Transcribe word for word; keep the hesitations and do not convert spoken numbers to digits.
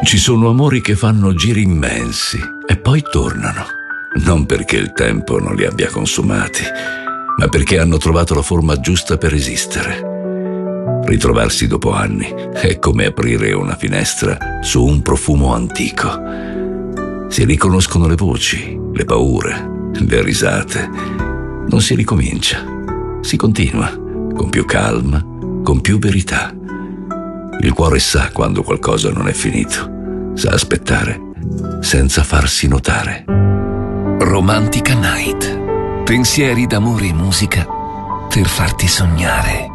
Ci sono amori che fanno giri immensi e poi tornano, non perché il tempo non li abbia consumati, ma perché hanno trovato la forma giusta per esistere. Ritrovarsi dopo anni è come aprire una finestra su un profumo antico. Si riconoscono le voci, le paure, le risate. Non si ricomincia, si continua, con più calma, con più verità. Il cuore sa quando qualcosa non è finito, sa aspettare, senza farsi notare. Romantica Night. Pensieri d'amore e musica per farti sognare.